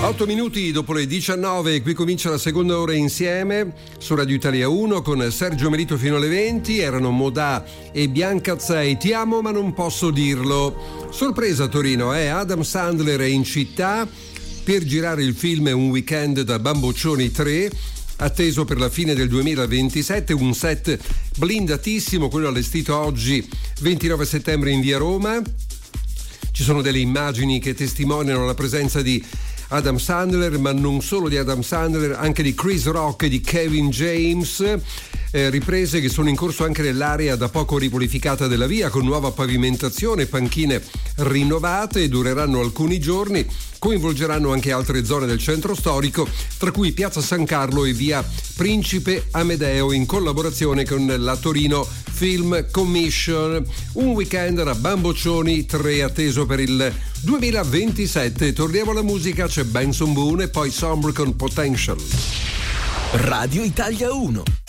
8 minuti dopo le 19, qui comincia la seconda ora insieme su Radio Italia 1 con Sergio Melito fino alle 20. Erano Modà e Bianca Zey, Ti amo ma non posso dirlo. Sorpresa a Torino, Adam Sandler è in città per girare il film Un weekend da Bamboccioni 3, atteso per la fine del 2027, un set blindatissimo, quello allestito oggi 29 settembre in via Roma. Ci sono delle immagini che testimoniano la presenza di Adam Sandler, ma non solo di Adam Sandler, anche di Chris Rock e di Kevin James. Riprese che sono in corso anche nell'area da poco riqualificata della via, con nuova pavimentazione, panchine rinnovate, dureranno alcuni giorni, coinvolgeranno anche altre zone del centro storico, tra cui Piazza San Carlo e via Principe Amedeo, in collaborazione con la Torino Film Commission. Un weekend da Bamboccioni 3 atteso per il 2027. Torniamo alla musica, c'è Benson Boone e poi Sombre con Potential. Radio Italia 1.